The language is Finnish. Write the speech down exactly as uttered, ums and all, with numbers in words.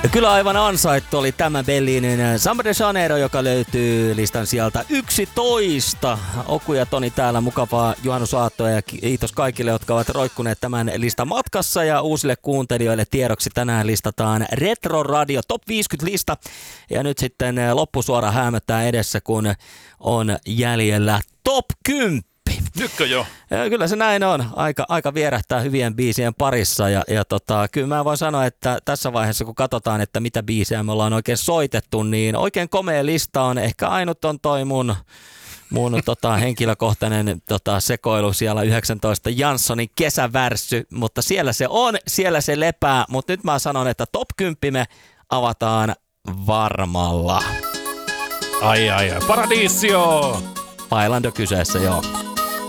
Ja kyllä aivan ansaittu oli tämä Bellinin Samba de Janeiro, joka löytyy listan sieltä yksitoista. Oku ja Toni täällä, mukavaa juhannusaattoa ja kiitos kaikille, jotka ovat roikkuneet tämän listan matkassa. Ja uusille kuuntelijoille tiedoksi tänään listataan Retro Radio Top viisikymmentä lista. Ja nyt sitten loppusuora häämöttää edessä, kun on jäljellä Top kymmenen. Nytkö jo? Ja kyllä se näin on. Aika, aika vierähtää hyvien biisien parissa ja, ja tota, kyllä mä voin sanoa, että tässä vaiheessa kun katsotaan, että mitä biisejä me ollaan oikein soitettu, niin oikein komea lista on. Ehkä ainut on toi mun, mun tota, henkilökohtainen tota, sekoilu siellä yhdeksäntoista Janssonin kesävärssy, mutta siellä se on, siellä se lepää, mutta nyt mä sanon, että Top kymmenen me avataan varmalla. Ai ai ai, Paradiisio! Bailando kyseessä, joo.